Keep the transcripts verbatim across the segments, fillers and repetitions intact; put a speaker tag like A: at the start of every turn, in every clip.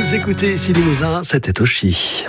A: Vous écoutez ici Limousin, c'était Toshi.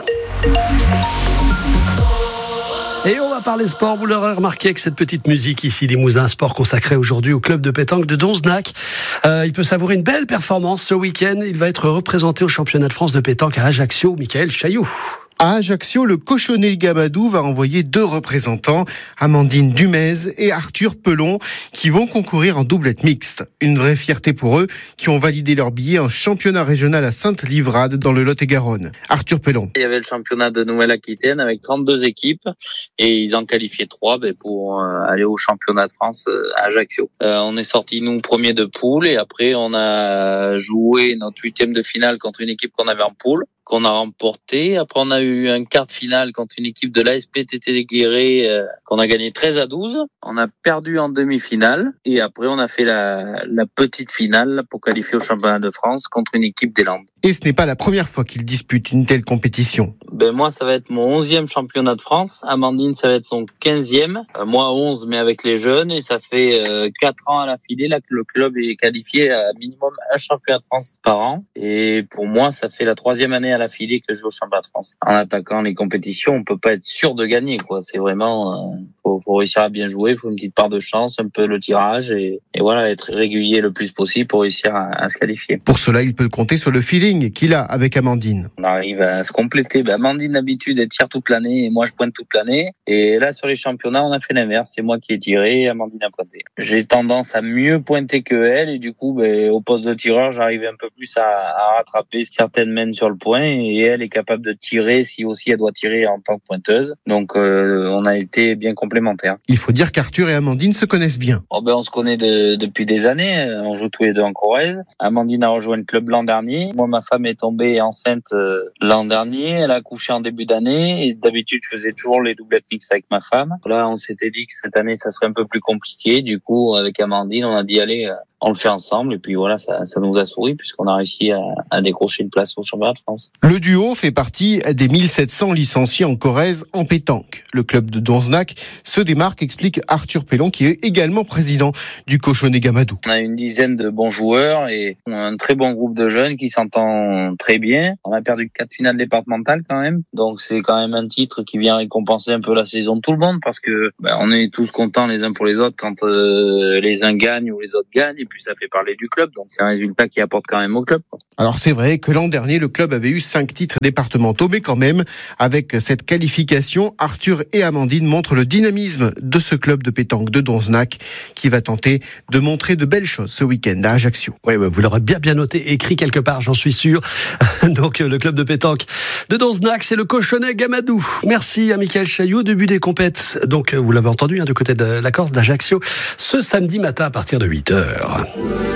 A: Et on va parler sport. Vous l'aurez remarqué avec cette petite musique ici, Limousin Sport, consacré aujourd'hui au club de pétanque de Donzenac. Euh, il peut savourer une belle performance ce week-end. Il va être représenté au championnat de France de pétanque à Ajaccio. Michael Chailloux.
B: À Ajaccio, le cochonnet Gamadou va envoyer deux représentants, Amandine Dumez et Arthur Pelon, qui vont concourir en doublette mixte. Une vraie fierté pour eux, qui ont validé leur billet en championnat régional à Sainte-Livrade, dans le Lot-et-Garonne. Arthur Pelon.
C: Il y avait le championnat de Nouvelle-Aquitaine avec trente-deux équipes et ils en qualifiaient trois pour aller au championnat de France à Ajaccio. Euh, on est sortis nous premiers de poule et après on a joué notre huitième de finale contre une équipe qu'on avait en poule, qu'on a remporté. Après, on a eu un quart de finale contre une équipe de l'A S P T T Guéret euh, qu'on a gagné treize à douze. On a perdu en demi-finale et après, on a fait la, la petite finale pour qualifier au championnat de France contre une équipe des Landes.
B: Et ce n'est pas la première fois qu'il dispute une telle compétition.
C: Ben moi, ça va être mon onzième championnat de France. Amandine, ça va être son quinzième. Euh, moi, onze, mais avec les jeunes. Et ça fait euh, quatre ans à l'affilée là que le club est qualifié à minimum un championnat de France par an. Et pour moi, ça fait la troisième année à l'affilée que je joue au championnat de France. En attaquant les compétitions, on peut pas être sûr de gagner, quoi. C'est vraiment, euh, faut, faut réussir à bien jouer, il faut une petite part de chance, un peu le tirage et, et voilà, être régulier le plus possible pour réussir à, à se qualifier.
B: Pour cela, il peut compter sur le feeling qu'il a avec Amandine.
C: On arrive à se compléter. Ben, Amandine, d'habitude, elle tire toute l'année et moi, je pointe toute l'année. Et là, sur les championnats, on a fait l'inverse. C'est moi qui ai tiré et Amandine a pointé. J'ai tendance à mieux pointer que elle et du coup, ben, au poste de tireur, j'arrive un peu plus à, à rattraper certaines mains sur le point. Et elle est capable de tirer si aussi elle doit tirer en tant que pointeuse. Donc euh, on a été bien complémentaires.
B: Il faut dire qu'Arthur et Amandine se connaissent bien.
C: Oh ben on se connaît de, depuis des années. On joue tous les deux en Corrèze. Amandine a rejoint le club l'an dernier. Moi, ma femme est tombée enceinte euh, l'an dernier. Elle a accouché en début d'année. Et d'habitude, je faisais toujours les doublettes mixtes avec ma femme. Là, on s'était dit que cette année, ça serait un peu plus compliqué. Du coup, avec Amandine, on a dit allez, euh, on le fait ensemble. Et puis voilà, ça, ça nous a souri puisqu'on a réussi à, à décrocher une place au championnat de France.
B: Le duo fait partie des mille sept cents licenciés en Corrèze en pétanque. Le club de Donzenac se démarque, explique Arthur Pelon, qui est également président du cochonnet Gamadou.
C: On a une dizaine de bons joueurs et un très bon groupe de jeunes qui s'entend très bien. On a perdu quatre finales départementales quand même, donc c'est quand même un titre qui vient récompenser un peu la saison de tout le monde parce que ben, on est tous contents les uns pour les autres quand euh, les uns gagnent ou les autres gagnent et puis ça fait parler du club, donc c'est un résultat qui apporte quand même au club.
B: Alors c'est vrai que l'an dernier le club avait eu cinq titres départementaux, mais quand même, avec cette qualification, Arthur et Amandine montrent le dynamisme de ce club de pétanque de Donzenac qui va tenter de montrer de belles choses ce week-end à Ajaccio.
A: Oui, bah vous l'aurez bien bien noté, écrit quelque part, j'en suis sûr. Donc le club de pétanque de Donzenac, c'est le cochonnet Gamadou. Merci à Michael Chailloux, début des compètes. Donc vous l'avez entendu, hein, du côté de la Corse d'Ajaccio, ce samedi matin à partir de huit heures.